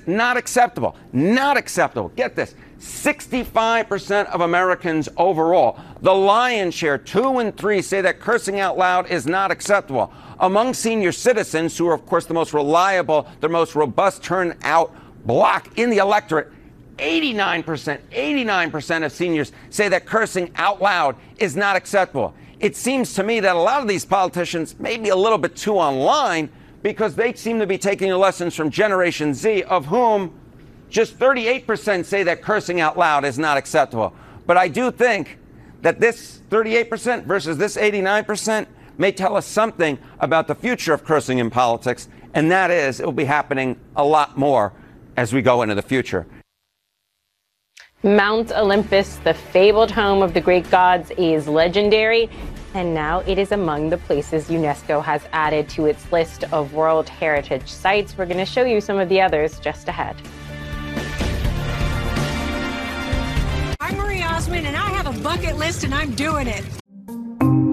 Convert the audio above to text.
not acceptable. Not acceptable. Get this. 65% of Americans overall, the lion's share, 2 in 3, say that cursing out loud is not acceptable. Among senior citizens, who are, of course, the most reliable, the most robust turnout block in the electorate, 89% of seniors say that cursing out loud is not acceptable. It seems to me that a lot of these politicians may be a little bit too online, because they seem to be taking lessons from Generation Z, of whom just 38% say that cursing out loud is not acceptable. But I do think that this 38% versus this 89% may tell us something about the future of cursing in politics, and that is it will be happening a lot more as we go into the future. Mount Olympus, the fabled home of the great gods, is legendary, and now it is among the places UNESCO has added to its list of World Heritage Sites. We're going to show you some of the others just ahead. I'm Marie Osmond, and I have a bucket list, and I'm doing it.